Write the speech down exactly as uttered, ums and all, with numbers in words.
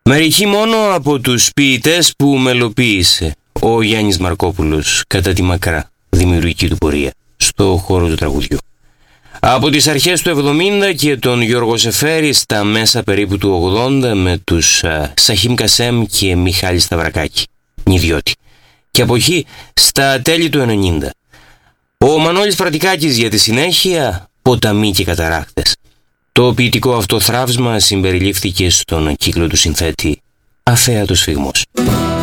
Μερικοί μόνο από τους ποιητές που μελοποίησε ο Γιάννης Μαρκόπουλος κατά τη μακρά δημιουργική του πορεία στο χώρο του τραγουδιού. Από τις αρχές του εβδομήντα και τον Γιώργο Σεφέρη στα μέσα περίπου του ογδόντα με τους α, Σαχίμ Κασέμ και Μιχάλη Σταυρακάκη, Νιδιώτη. Και από εκεί στα τέλη του ενενήντα. Ο Μανώλης Φρατικάκης για τη συνέχεια, Ποταμοί και Καταράχτες. Το ποιητικό αυτό θραύσμα συμπεριλήφθηκε στον κύκλο του συνθέτη Αφαίατος Φυγμός.